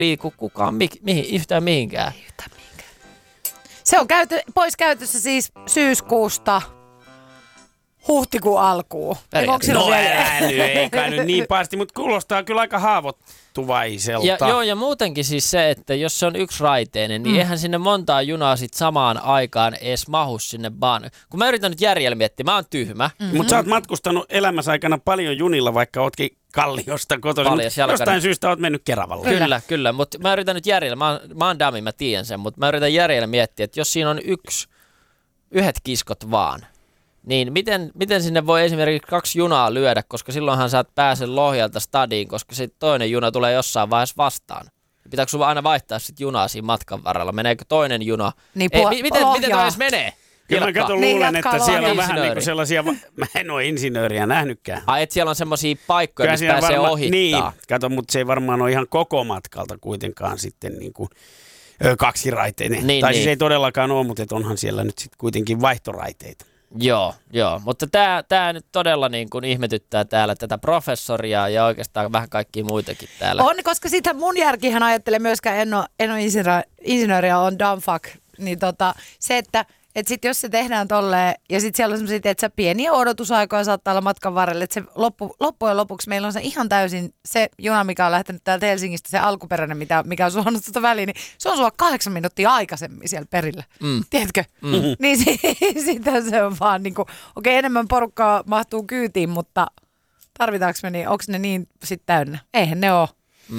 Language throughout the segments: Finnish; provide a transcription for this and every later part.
liiku kukaan yhtään mihinkään. Se on pois käytössä siis syyskuusta huhtikuun alkuun. No ei kai nyt niin pahasti, mutta kuulostaa kyllä aika haavoittuvaiselta. Ja muutenkin siis se, että jos se on yksiraiteinen, niin eihän sinne montaa junaa sit samaan aikaan edes mahu sinne vaan. Kun mä yritän nyt järjellä miettiä, mä oon tyhmä. Mutta sä oot matkustanut elämässä aikana paljon junilla, vaikka ootkin Kalliosta kotoisin. Jostain syystä oot mennyt Keravalle. Kyllä, mutta mä yritän nyt järjellä, mä oon dummy, mä tiedän sen, mutta mä yritän järjellä miettiä, että jos siinä on yhdet kiskot vaan, niin miten sinne voi esimerkiksi 2 junaa lyödä, koska silloinhan sä et pääse Lohjalta stadiin, koska se toinen juna tulee jossain vaiheessa vastaan. Pitääkö sulla aina vaihtaa sit junaa siinä matkan varrella? Meneekö toinen juna? Niin, miten toi edes menee? Kyllä mä luulen, että siellä on vähän niin kuin sellaisia, mä en ole insinööriä nähnytkään. Että siellä on semmoisia paikkoja, missä pääsee ohittaa. Niin, kato, mutta se ei varmaan ole ihan koko matkalta kuitenkaan sitten niin kuin kaksiraiteinen. Siis ei todellakaan ole, mutta onhan siellä nyt sitten kuitenkin vaihtoraiteita. Joo, mutta tämä nyt todella niin kuin ihmetyttää täällä tätä professoria ja oikeastaan vähän kaikkia muitakin täällä. On, koska sitä mun järkihän ajattelee myöskään, en ole insinööriä, on dumb fuck, niin se, että sitten jos se tehdään tolleen, ja sitten siellä on semmoisia, että pieniä odotusaikoja saattaa olla matkan varrella, että se loppujen lopuksi meillä on se ihan täysin se juna, mikä on lähtenyt täältä Helsingistä, se alkuperäinen, mikä on suonut tuota väliin, niin se on sulla 8 minuuttia aikaisemmin siellä perillä. Tiedätkö? Niin sitä se on vaan niin kuin, okei, enemmän porukkaa mahtuu kyytiin, mutta tarvitaanko me niin, onko ne niin sitten täynnä? Eihän ne ole.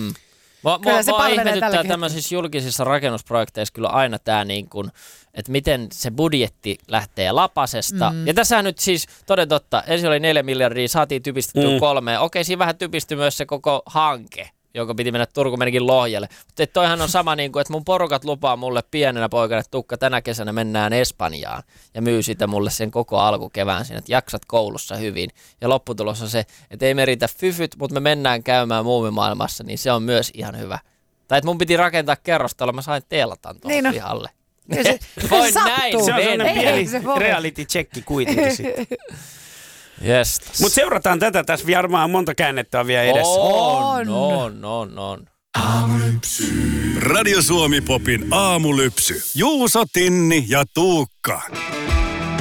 Mua ihmetyttää tämmöisissä julkisissa rakennusprojekteissa kyllä aina tämä niin kuin, että miten se budjetti lähtee lapasesta. Ja tässä nyt siis toden totta, ensin oli 4 miljardia, saatiin typistettyä 3. Okei, siinä vähän typistyi myös se koko hanke, joka piti mennä Turku menikin Lohjalle. Mutta toihan on sama, niin kuin, että mun porukat lupaa mulle pienenä poikana, että Tukka, tänä kesänä mennään Espanjaan ja myy sitä mulle sen koko alkukevään siinä, että jaksat koulussa hyvin. Ja lopputulos on se, että ei me riitä fyfyt, mutta me mennään käymään muumimaailmassa, niin se on myös ihan hyvä. Tai että mun piti rakentaa kerrostalo, mä sain teelatan tuolla pihalle. Voin näin. Se on sellainen pieni reality-checki kuitenkin sitten. Mutta seurataan tätä, tässä varmaan monta käännettä on vielä edessä. On. Aamulypsy. Radio Suomi Popin aamulypsy. Juuso, Tinni ja Tuukka.